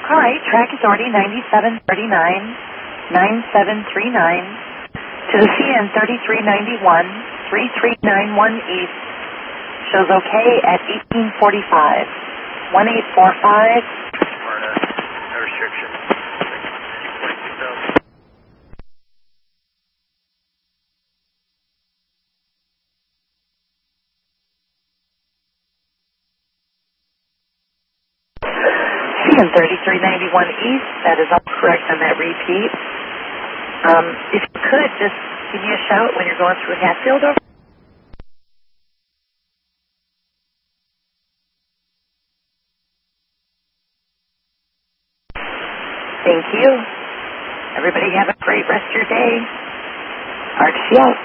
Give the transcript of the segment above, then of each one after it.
All right, track authority 9739, 9739 to the CN 3391, 3391 East. Shows okay at 1845, 1845. No restriction. CN 3391 East, that is all correct on that repeat. If you could, just give me a shout when you're going through Hatfield. Over. Thank you. Everybody have a great rest of your day. RTC out.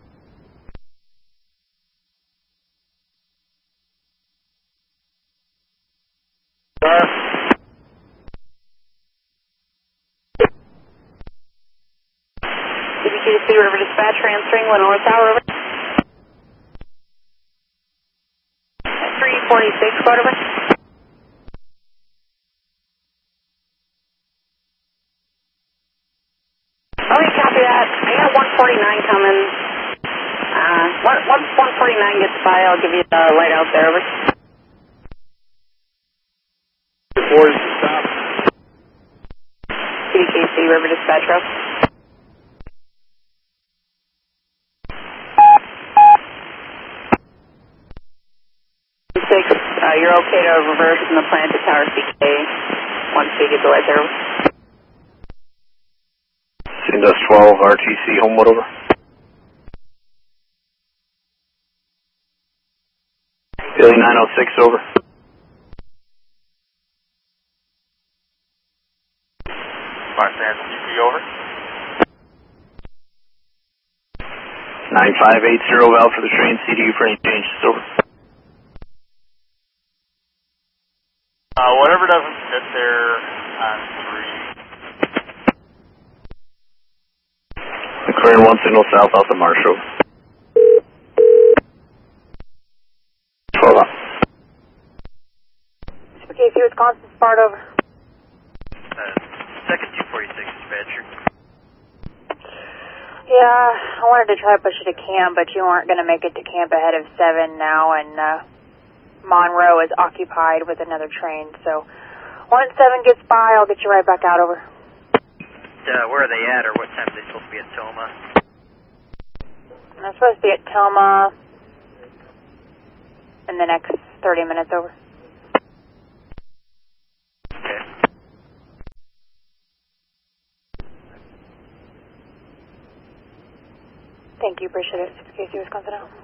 CBQC River Dispatch transferring 1 North Tower over. 346 over. Okay, copy that. I got 149 coming. Once 149 gets by, I'll give you the light out there, over. Boys, stop. CBKC River Dispatch Row. You're okay to reverse from the plant to Tower CK once we get the light there. Indus 12, RTC, Homewood, over. Billy 906, over. Mark Sands, GP, over. 9580, Val for the train, CDU for any changes, over. Whatever doesn't fit there on 3. McLaren 1 signal south off the Marsh, over. 12 up. CBKC Wisconsin, Spart, over. Second 246 dispatcher. Yeah, I wanted to try to push you to camp, but you weren't going to make it to camp ahead of 7 now, and Monroe is occupied with another train, so once 7 gets by, I'll get you right back out, over. Where are they at, or what time are they supposed to be at Toma? I'm supposed to be at Toma in the next 30 minutes, over. Okay. Thank you, appreciate it. CBKC Wisconsin out.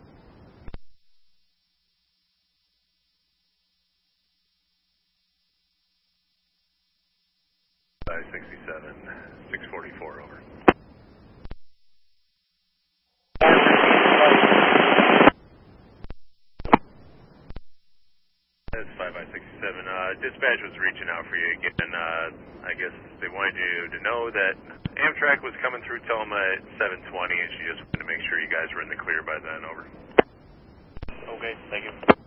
Over. That's 5x67. Dispatch was reaching out for you again. I guess they wanted you to know that Amtrak was coming through Toma at 7:20, and she just wanted to make sure you guys were in the clear by then. Over. Okay, thank you.